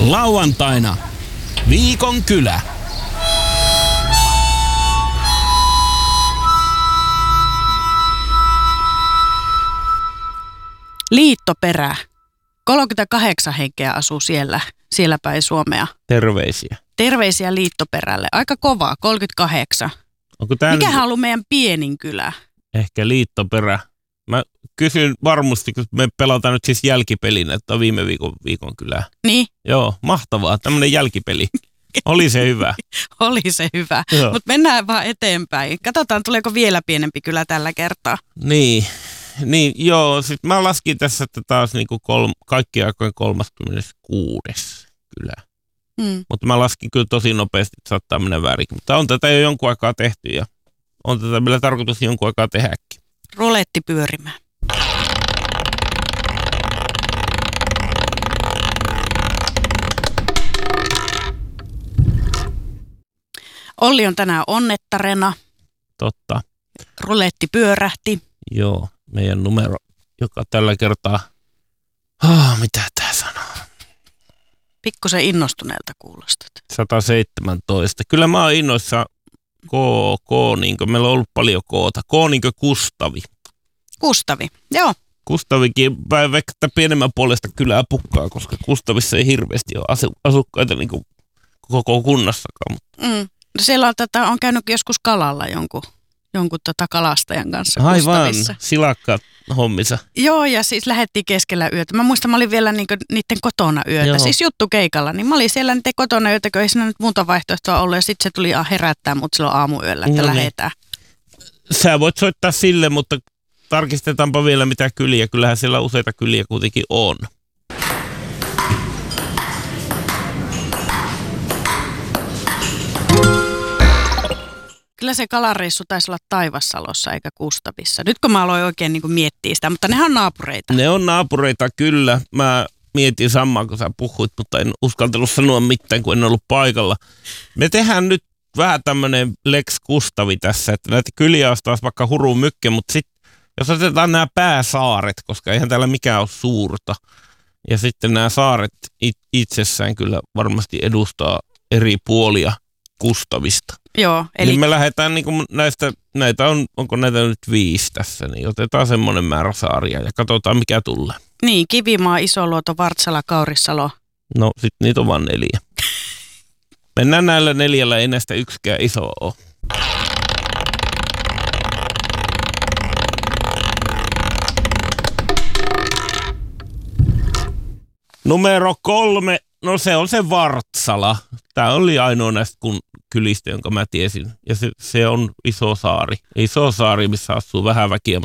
Lauantaina Viikon kylä. Liittoperä. 38 henkeä asuu siellä päin Suomea. Terveisiä. Terveisiä Liittoperälle. Aika kovaa, 38. Mikähän on ollut meidän pienin kylä? Ehkä Liittoperä. Mä kysyn varmasti, kun me pelataan nyt siis jälkipelinä, että on viime viikon kylää. Niin. Joo, mahtavaa. Tämmönen jälkipeli. Oli se hyvä. Oli se hyvä. Mutta mennään vaan eteenpäin. Katsotaan, tuleeko vielä pienempi kylä tällä kertaa. Niin, joo. Sitten mä laskin tässä, että taas niinku kaikki aikojen 36. kylä. Mutta mä laskin kyllä tosi nopeasti, että saattaa mennä väärin. Mutta on tätä jo jonkun aikaa tehty ja on tätä meillä tarkoitus jonkun aikaa tehdäkin. Ruletti pyörimään. Olli on tänään onnettarena. Totta. Ruletti pyörähti. Joo, meidän numero, joka tällä kertaa... mitä tää sanoo? Pikkusen innostuneelta kuulostat. 117. Kyllä mä oon innoissa niinkö, meillä on ollut paljon koota. Niinkö Kustavi. Kustavi, joo. Kustavikin vaikka pienemmän puolesta kylää pukkaa, koska Kustavissa ei hirveästi ole asukkaita niin kuin koko kunnassakaan. Siellä on käynyt joskus kalalla jonkun kalastajan kanssa Kustavissa. Aivan, silakka hommissa. Joo, ja siis lähdettiin keskellä yötä. Mä muistan, mä olin vielä niiden kotona yötä, Joo. siis juttukeikalla. Niin mä olin siellä niiden kotona yötä, kun ei siinä nyt muuta vaihtoehtoa ollut. Ja sitten se tuli herättää mut silloin aamuyöllä, että lähdetään. Sä voit soittaa sille, mutta tarkistetaanpa vielä mitä kyliä. Kyllähän siellä useita kyliä kuitenkin on. Kyllä se kalareissu taisi olla Taivassalossa eikä Kustavissa. Nyt kun mä aloin oikein miettiä sitä, mutta nehän on naapureita. Ne on naapureita, kyllä. Mä mietin samaa, kun sä puhuit, mutta en uskaltanut sanoa mitään, kun en ollut paikalla. Me tehdään nyt vähän tämmönen Lex Kustavi tässä, että näitä kyliä olisi taas vaikka huruu mykke, mutta sitten jos otetaan nämä pääsaaret, koska eihän täällä mikään ole suurta, ja sitten nämä saaret itsessään kyllä varmasti edustaa eri puolia Kustavista. Joo, eli... Niin me lähdetään niin kuin näitä onko näitä nyt 5 tässä, niin otetaan semmoinen määrä saaria ja katsotaan mikä tulee. Niin, Kivimaa, Isoluoto, Vartsala, Kaurissalo. No sit niitä on vaan 4. Mennään näillä 4, ei näistä yksikään iso ole. Numero 3, no se on se Vartsala. Tämä oli ainoa näistä kylistä, jonka mä tiesin. Ja se on iso saari. Iso saari, missä asuu vähän väkiä,